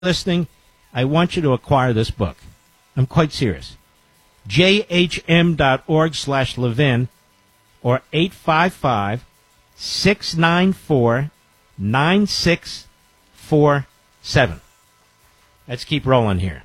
listening, I want you to acquire this book. I'm quite serious. jhm.org/Levin or 855-694-9647. Let's keep rolling here.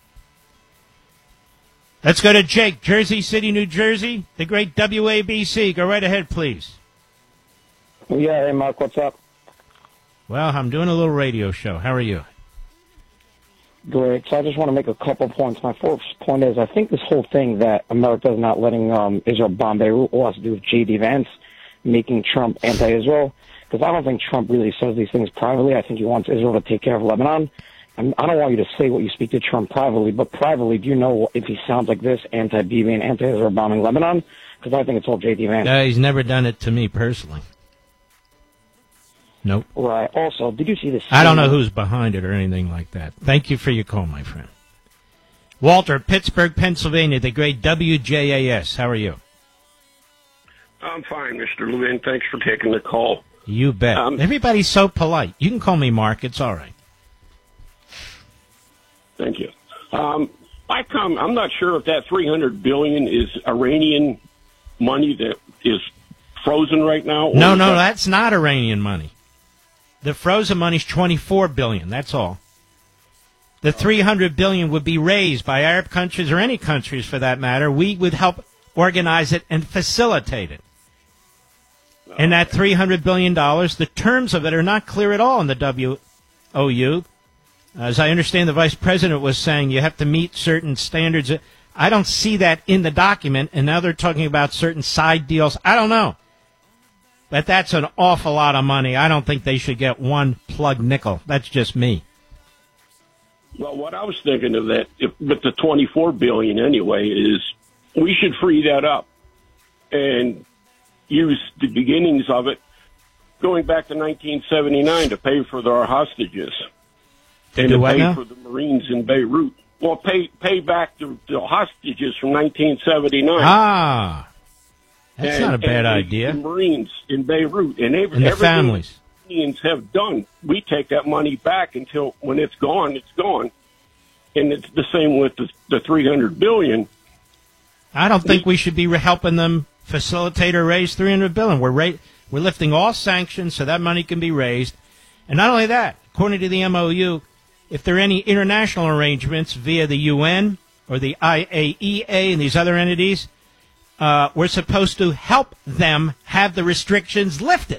Let's go to Jake, Jersey City, New Jersey, the great WABC. Go right ahead, please. Yeah, hey, Mark, what's up? Well, I'm doing a little radio show. How are you? Great. So I just want to make a couple points. My first point is I think this whole thing that America is not letting Israel bomb Beirut all has to do with J.D. Vance making Trump anti-Israel, because I don't think Trump really says these things privately. I think he wants Israel to take care of Lebanon. And I don't want you to say what you speak to Trump privately, but privately, do you know if he sounds like this, anti-Bibi and anti-Israel bombing Lebanon? Because I think it's all J.D. Vance. He's never done it to me personally. Nope. Right. Also, did you see this? I don't know who's behind it or anything like that. Thank you for your call, my friend. Walter, Pittsburgh, Pennsylvania, the great WJAS. How are you? I'm fine, Mr. Levin. Thanks for taking the call. You bet. Everybody's so polite. You can call me Mark. It's all right. Thank you. I'm not sure if that $300 billion is Iranian money that is frozen right now. No, that's not Iranian money. The frozen money's $24 billion. That's all. The $300 billion would be raised by Arab countries or any countries for that matter. We would help organize it and facilitate it. And that $300 billion, the terms of it are not clear at all in the WOU. As I understand, the vice president was saying you have to meet certain standards. I don't see that in the document, and now they're talking about certain side deals. I don't know. But that's an awful lot of money. I don't think they should get one plug nickel. That's just me. Well, what I was thinking of that, with the $24 billion anyway, is we should free that up and use the beginnings of it going back to 1979 to pay for our hostages and to pay for the Marines in Beirut. Well, pay back the hostages from 1979. Ah. That's not a bad idea. The Marines in Beirut and the families. The Marines have done. We take that money back until when it's gone, it's gone. And it's the same with the $300 billion. I don't think we should be helping them facilitate or raise $300 billion. We're lifting all sanctions so that money can be raised. And not only that, according to the MOU, if there are any international arrangements via the UN or the IAEA and these other entities, we're supposed to help them have the restrictions lifted.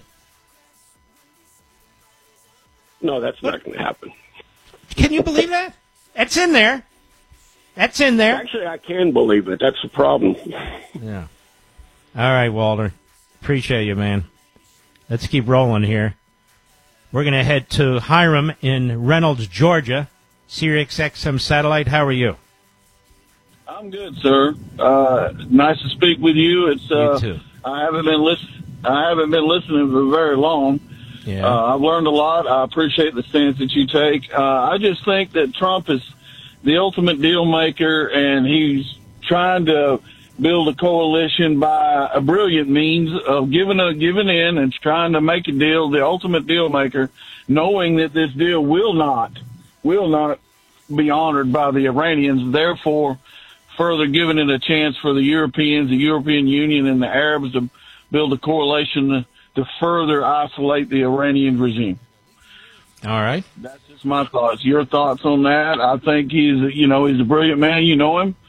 No, that's not going to happen. Can you believe that? That's in there. That's in there. Actually, I can believe it. That's the problem. Yeah. All right, Walter. Appreciate you, man. Let's keep rolling here. We're going to head to Hiram in Reynolds, Georgia. Sirius XM Satellite. How are you? I'm good, sir. Nice to speak with you. It's you too. I haven't been listening for very long. Yeah. I've learned a lot. I appreciate the stance that you take. I just think that Trump is the ultimate deal maker, and he's trying to build a coalition by a brilliant means of giving in and trying to make a deal. The ultimate deal maker, knowing that this deal will not be honored by the Iranians. Therefore, further giving it a chance for the Europeans, the European Union, and the Arabs to build a coalition to further isolate the Iranian regime. All right. That's just my thoughts. Your thoughts on that? I think he's a brilliant man. You know him.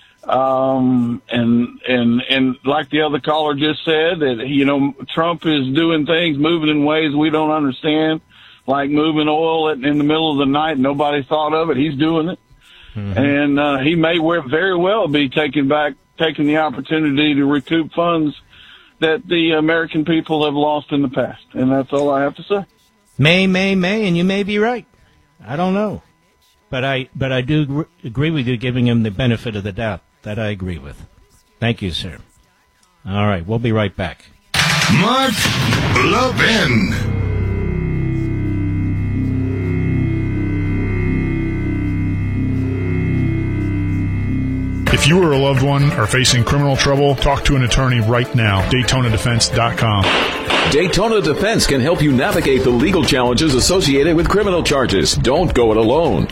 And like the other caller just said, that, Trump is doing things, moving in ways we don't understand, like moving oil in the middle of the night. Nobody thought of it. He's doing it. Mm-hmm. And he may very well be taking the opportunity to recoup funds that the American people have lost in the past. And that's all I have to say. May, and you may be right. I don't know. But I do agree with you giving him the benefit of the doubt. That I agree with. Thank you, sir. All right, we'll be right back. Mark Levin. If you or a loved one are facing criminal trouble, talk to an attorney right now. DaytonaDefense.com. Daytona Defense can help you navigate the legal challenges associated with criminal charges. Don't go it alone.